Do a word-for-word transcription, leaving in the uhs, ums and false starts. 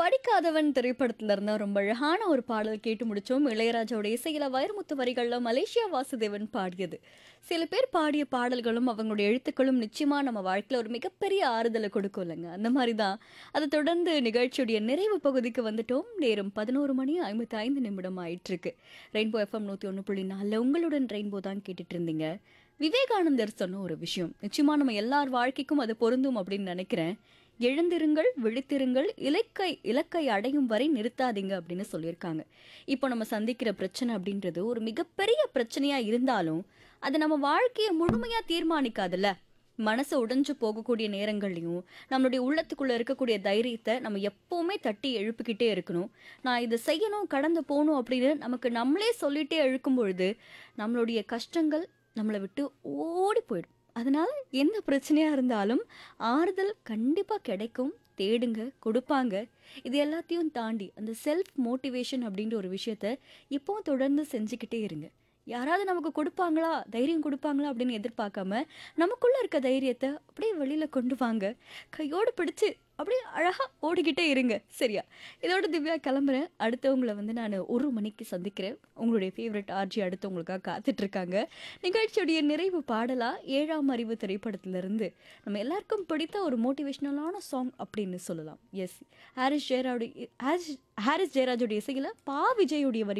படிக்காதவன் திரைப்படத்துல இருந்தா ரொம்ப அழகான ஒரு பாடல் கேட்டு முடிச்சோம். இளையராஜாவோட இசையில வைரமுத்து வரிகள்ல மலேசியா வாசுதேவன் பாடியது. சில பேர் பாடிய பாடல்களும் அவங்களுடைய எழுத்துக்களும் நிச்சயமா நம்ம வாழ்க்கையில ஒரு மிகப்பெரிய ஆறுதலை கொடுக்கும் இல்லைங்க. அந்த மாதிரி தான் அதை தொடர்ந்து நிகழ்ச்சியுடைய நிறைவு பகுதிக்கு வந்துட்டோம். நேரம் பதினோரு மணி ஐம்பத்தி ஐந்து நிமிடம் ஆயிட்டு இருக்கு. ரெயின்போ எஃப்எம் நூத்தி ஒன்று புள்ளி நாலு உங்களுடன் ரெயின்போ தான் கேட்டுட்டு இருந்தீங்க. விவேகானந்தர் சொன்ன ஒரு விஷயம் நிச்சயமா நம்ம எல்லார் வாழ்க்கைக்கும் அது பொருந்தும் அப்படின்னு நினைக்கிறேன். எழுந்திருங்கள், விழித்திருங்கள், இலக்கை இலக்கை அடையும் வரை நிறுத்தாதீங்க அப்படின்னு சொல்லியிருக்காங்க. இப்போ நம்ம சந்திக்கிற பிரச்சனை அப்படின்றது ஒரு மிகப்பெரிய பிரச்சனையா இருந்தாலும் அது நம்ம வாழ்க்கையை முழுமையா தீர்மானிக்காதுல்ல. மனசு உடைஞ்சு போகக்கூடிய நேரங்கள்லையும் நம்மளுடைய உள்ளத்துக்குள்ள இருக்கக்கூடிய தைரியத்தை நம்ம எப்பவுமே தட்டி எழுப்பிக்கிட்டே இருக்கணும். நான் இதை செய்யணும், கடந்து போகணும் அப்படின்னு நமக்கு நம்மளே சொல்லிட்டே எழுக்கும் பொழுது நம்மளுடைய கஷ்டங்கள் நம்மளை விட்டு ஓடி போயிடும். அதனால எந்த பிரச்சனையா இருந்தாலும் ஆறுதல் கண்டிப்பா கிடைக்கும். தேடுங்க, கொடுப்பாங்க. இது எல்லாத்தையும் தாண்டி அந்த செல்ஃப் மோட்டிவேஷன் அப்படின்ற ஒரு விஷயத்த இப்பவும் தொடர்ந்து செஞ்சுக்கிட்டே இருங்க. யாராவது நமக்கு கொடுப்பாங்களா, தைரியம் கொடுப்பாங்களா அப்படின்னு எதிர்பார்க்காம நமக்குள்ள இருக்க தைரியத்தை அப்படியே வெளியில கொண்டு வாங்க. கையோடு பிடிச்சு அப்படியே அழகா ஓடிக்கிட்டே இருங்க. சரியா? இதோட திவ்யா கிளம்புறேன். அடுத்தவங்களை வந்து நான் ஒரு மணிக்கு சந்திக்கிறேன். உங்களுடைய ஃபேவரட் ஆர்ஜி அடுத்து உங்களுக்காக காத்துட்டு இருக்காங்க. நிகழ்ச்சியுடைய நிறைவு பாடலா ஏழாம் அறிவு திரைப்படத்திலிருந்து நம்ம எல்லாருக்கும் பிடித்த ஒரு மோட்டிவேஷனலான சாங் அப்படின்னு சொல்லலாம். எஸ், ஹாரிஸ் ஜெயராஜ் ஹாரிஸ் ஜெயராஜோடைய இசையில பா விஜயுடைய வரி